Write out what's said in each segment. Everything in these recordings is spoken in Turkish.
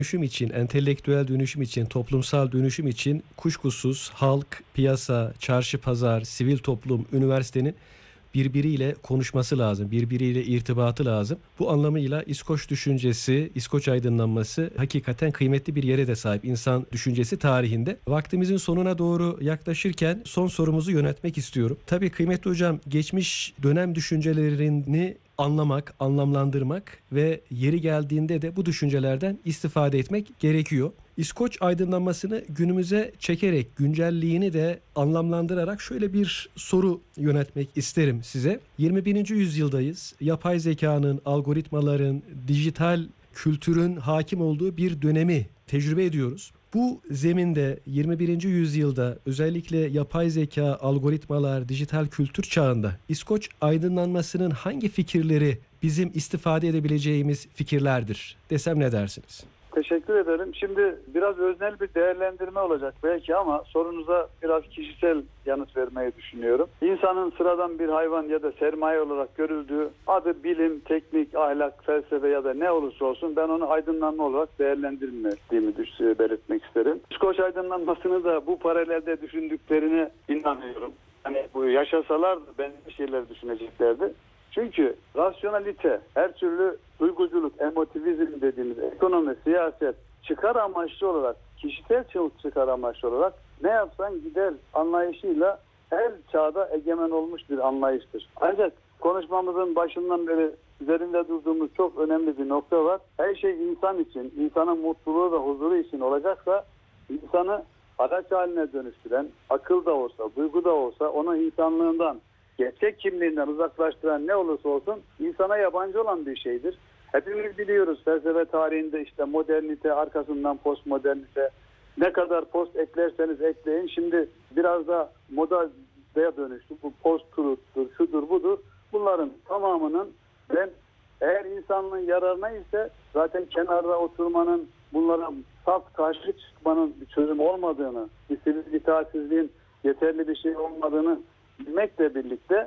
dönüşüm için, entelektüel dönüşüm için, toplumsal dönüşüm için kuşkusuz halk, piyasa, çarşı pazar, sivil toplum, üniversitenin birbiriyle konuşması lazım, birbiriyle irtibatı lazım. Bu anlamıyla İskoç düşüncesi, İskoç aydınlanması hakikaten kıymetli bir yere de sahip insan düşüncesi tarihinde. Vaktimizin sonuna doğru yaklaşırken son sorumuzu yöneltmek istiyorum. Tabii kıymetli hocam, geçmiş dönem düşüncelerini anlamak, anlamlandırmak ve yeri geldiğinde de bu düşüncelerden istifade etmek gerekiyor. İskoç aydınlanmasını günümüze çekerek, güncelliğini de anlamlandırarak şöyle bir soru yöneltmek isterim size. 21. yüzyıldayız. Yapay zekanın, algoritmaların, dijital kültürün hakim olduğu bir dönemi tecrübe ediyoruz. Bu zeminde 21. yüzyılda özellikle yapay zeka, algoritmalar, dijital kültür çağında İskoç aydınlanmasının hangi fikirleri bizim istifade edebileceğimiz fikirlerdir desem ne dersiniz? Teşekkür ederim. Şimdi biraz öznel bir değerlendirme olacak belki ama sorunuza biraz kişisel yanıt vermeyi düşünüyorum. İnsanın sıradan bir hayvan ya da sermaye olarak görüldüğü, adı bilim, teknik, ahlak, felsefe ya da ne olursa olsun ben onu aydınlanma olarak değerlendirmediğimi belirtmek isterim. İskoç aydınlanmasını da bu paralelde düşündüklerine inanıyorum. Hani bu yaşasalar da benzer şeyler düşüneceklerdi. Çünkü rasyonalite, her türlü duyguculuk, emotivizm dediğimiz ekonomi, siyaset, çıkar amaçlı olarak, kişisel çıkar amaçlı olarak ne yapsan gider anlayışıyla her çağda egemen olmuş bir anlayıştır. Ancak konuşmamızın başından beri üzerinde durduğumuz çok önemli bir nokta var. Her şey insan için, insanın mutluluğu ve huzuru için olacaksa insanı araç haline dönüştüren, akıl da olsa, duygu da olsa onu insanlığından, gerçek kimliğinden uzaklaştıran ne olursa olsun insana yabancı olan bir şeydir. Hepimiz biliyoruz felsefe tarihinde işte modernite, arkasından postmodernite, ne kadar post eklerseniz ekleyin. Şimdi biraz da modaya dönüştü. Bu post-truth'tur, şudur budur. Bunların tamamının ben eğer insanlığın yararına ise zaten kenarda oturmanın, bunlara saf karşı çıkmanın bir çözüm olmadığını, bir itaatsizliğin yeterli bir şey olmadığını bilmekle birlikte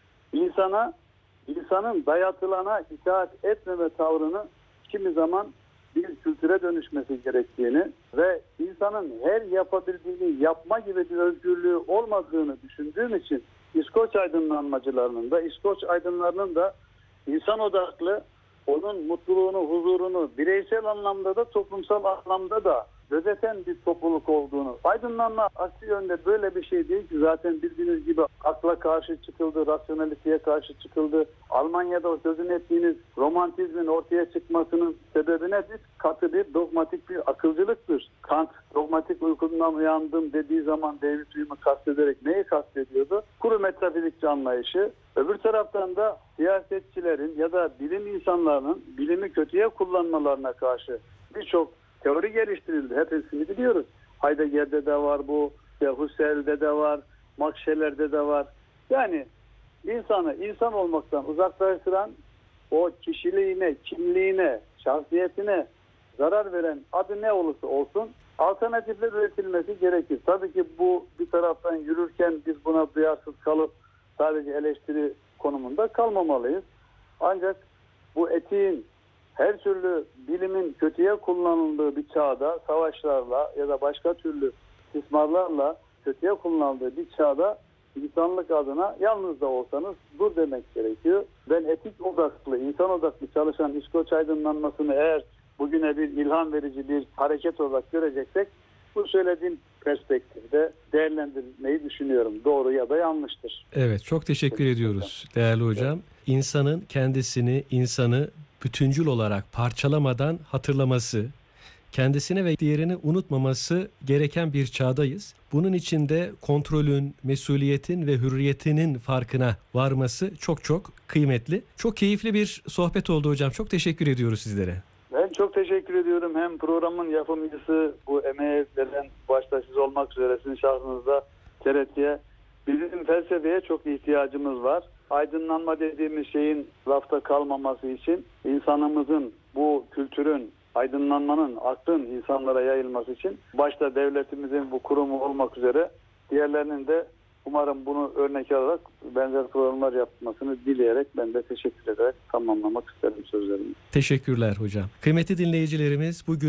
insanın dayatılana itaat etmeme tavrını kimi zaman bir kültüre dönüşmesi gerektiğini ve insanın her yapabildiğini yapma gibi bir özgürlüğü olmadığını düşündüğüm için İskoç aydınlanmacılarının da İskoç aydınlarının da insan odaklı, onun mutluluğunu, huzurunu bireysel anlamda da toplumsal anlamda da gözeten bir topluluk olduğunu. Aydınlanma aksi yönde böyle bir şey değil ki, zaten bildiğiniz gibi akla karşı çıkıldı, rasyonaliteye karşı çıkıldı. Almanya'da o sözünü ettiğiniz romantizmin ortaya çıkmasının sebebi nedir? Katı bir dogmatik bir akılcılıktır. Kant dogmatik uykundan uyandım dediği zaman David Hume'u kastederek neyi kastediyordu? Kuru metafizikçi anlayışı. Öbür taraftan da siyasetçilerin ya da bilim insanlarının bilimi kötüye kullanmalarına karşı birçok teori geliştirildi. Hepsini biliyoruz. Heidegger'de de var bu, Husserl'de de var, Max Scheller'de de var. Yani insanı insan olmaktan uzaklaştıran, o kişiliğine, kimliğine, şahsiyetine zarar veren adı ne olursa olsun alternatifler üretilmesi gerekir. Tabii ki bu bir taraftan yürürken biz buna duyarsız kalıp sadece eleştiri konumunda kalmamalıyız. Ancak bu etiğin, her türlü bilimin kötüye kullanıldığı bir çağda, savaşlarla ya da başka türlü istismarlarla kötüye kullanıldığı bir çağda insanlık adına yalnız da olsanız dur demek gerekiyor. Ben etik odaklı, insan odaklı çalışan İskoç aydınlanmasını eğer bugüne bir ilham verici bir hareket olarak göreceksek, bu söylediğim perspektifte değerlendirmeyi düşünüyorum. Doğru ya da yanlıştır. Evet, çok teşekkür ediyoruz değerli hocam. İnsanın kendisini, insanı bütüncül olarak parçalamadan hatırlaması, kendisini ve diğerini unutmaması gereken bir çağdayız. Bunun için de kontrolün, mesuliyetin ve hürriyetinin farkına varması çok çok kıymetli. Çok keyifli bir sohbet oldu hocam. Çok teşekkür ediyoruz sizlere. Ben çok teşekkür ediyorum. Hem programın yapımcısı, bu emeğe veren başta siz olmak üzere sizin şahsınızda TRT'ye, bizim felsefeye çok ihtiyacımız var. Aydınlanma dediğimiz şeyin lafta kalmaması için insanımızın, bu kültürün, aydınlanmanın, aklın insanlara yayılması için başta devletimizin bu kurumu olmak üzere diğerlerinin de umarım bunu örnek alarak benzer programlar yapmasını dileyerek ben de teşekkür ederek tamamlamak isterim sözlerimi. Teşekkürler hocam. Kıymetli dinleyicilerimiz, bugün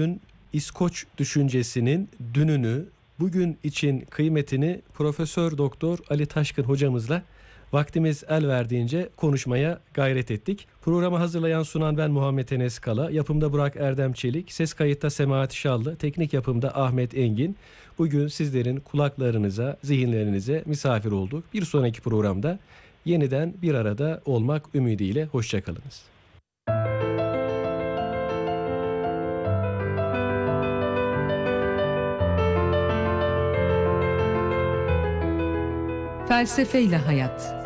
İskoç düşüncesinin dününü, bugün için kıymetini Profesör Doktor Ali Taşkın hocamızla vaktimiz el verdiğince konuşmaya gayret ettik. Programı hazırlayan sunan ben Muhammed Enes Kala, yapımda Burak Erdem Çelik, ses kayıtta Semahat Şallı, teknik yapımda Ahmet Engin. Bugün sizlerin kulaklarınıza, zihinlerinize misafir olduk. Bir sonraki programda yeniden bir arada olmak ümidiyle hoşçakalınız. Felsefeyle Hayat.